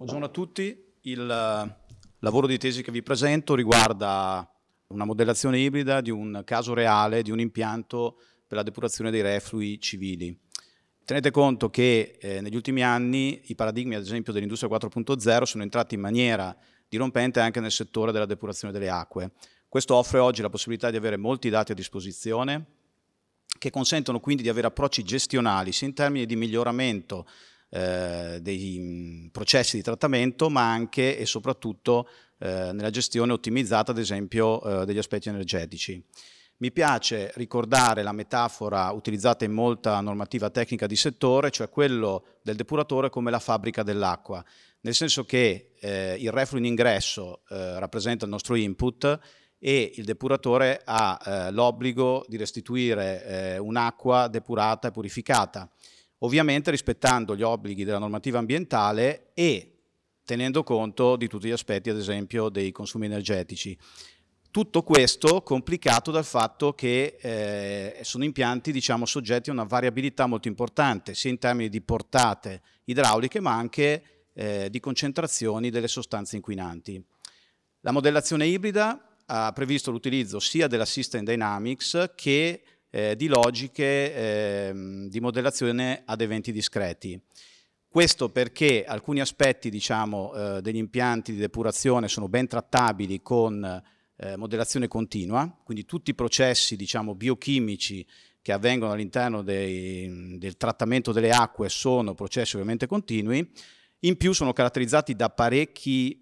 Buongiorno a tutti. Il lavoro di tesi che vi presento riguarda una modellazione ibrida di un caso reale di un impianto per la depurazione dei reflui civili. Tenete conto che negli ultimi anni i paradigmi, ad esempio, dell'industria 4.0 sono entrati in maniera dirompente anche nel settore della depurazione delle acque. Questo offre oggi la possibilità di avere molti dati a disposizione che consentono quindi di avere approcci gestionali sia in termini di miglioramento dei processi di trattamento, ma anche e soprattutto nella gestione ottimizzata, ad esempio, degli aspetti energetici. Mi piace ricordare la metafora utilizzata in molta normativa tecnica di settore, cioè quello del depuratore come la fabbrica dell'acqua, nel senso che il refluo in ingresso rappresenta il nostro input e il depuratore ha l'obbligo di restituire un'acqua depurata e purificata, ovviamente rispettando gli obblighi della normativa ambientale e tenendo conto di tutti gli aspetti, ad esempio, dei consumi energetici. Tutto questo complicato dal fatto che sono impianti, diciamo, soggetti a una variabilità molto importante, sia in termini di portate idrauliche, ma anche di concentrazioni delle sostanze inquinanti. La modellazione ibrida ha previsto l'utilizzo sia della System Dynamics che di logiche di modellazione ad eventi discreti. Questo perché alcuni aspetti, diciamo, degli impianti di depurazione sono ben trattabili con modellazione continua, quindi tutti i processi, diciamo, biochimici che avvengono all'interno del trattamento delle acque sono processi ovviamente continui. In più sono caratterizzati da parecchie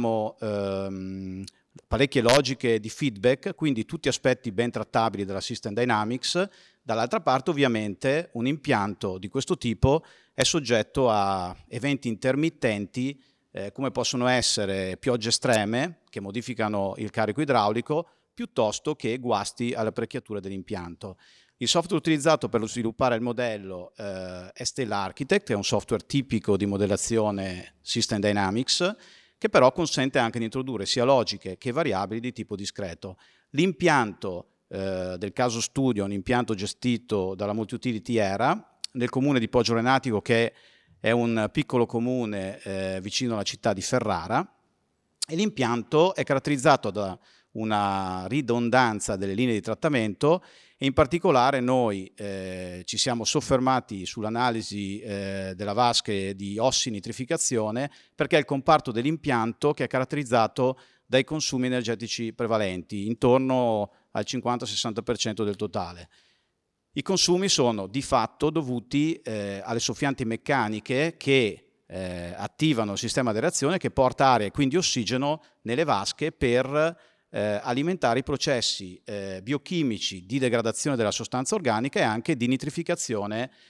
logiche di feedback, quindi tutti aspetti ben trattabili della System Dynamics. Dall'altra parte, ovviamente, un impianto di questo tipo è soggetto a eventi intermittenti come possono essere piogge estreme che modificano il carico idraulico, piuttosto che guasti alle apparecchiature dell'impianto. Il software utilizzato per sviluppare il modello è Stella Architect, è un software tipico di modellazione System Dynamics, che però consente anche di introdurre sia logiche che variabili di tipo discreto. L'impianto del caso studio è un impianto gestito dalla Multiutility ERA nel comune di Poggio Renatico, che è un piccolo comune vicino alla città di Ferrara, e l'impianto è caratterizzato da una ridondanza delle linee di trattamento e in particolare noi ci siamo soffermati sull'analisi della vasche di ossinitrificazione, perché è il comparto dell'impianto che è caratterizzato dai consumi energetici prevalenti, intorno al 50-60% del totale. I consumi sono di fatto dovuti alle soffianti meccaniche che attivano il sistema di reazione che porta aria e quindi ossigeno nelle vasche per alimentare i processi biochimici di degradazione della sostanza organica e anche di nitrificazione